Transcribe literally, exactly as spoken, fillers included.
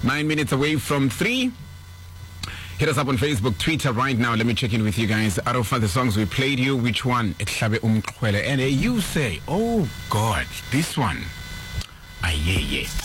Nine minutes away from three. Hit us up on Facebook, Twitter right now. Let me check in with you guys. Out of the songs we played you, which one? And you say, oh God, this one. Ah, yeah, yeah.